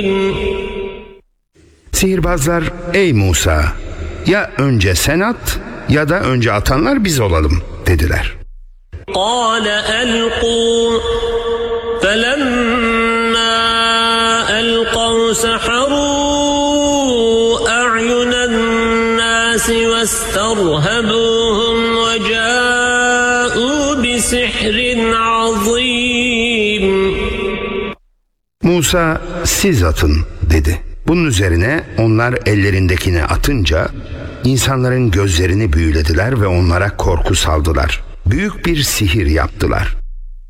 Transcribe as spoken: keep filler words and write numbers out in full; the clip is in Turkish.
Sihirbazlar, ey Musa, ya önce sen at ya da önce atanlar biz olalım dediler. قال ألقوا فلما ألقوا سحروا أعين الناس واسترهبوهم وجاءوا بسحر عظيم. Musa, siz atın dedi. Bunun üzerine onlar ellerindekini atınca insanların gözlerini büyülediler ve onlara korku saldılar. Büyük bir sihir yaptılar.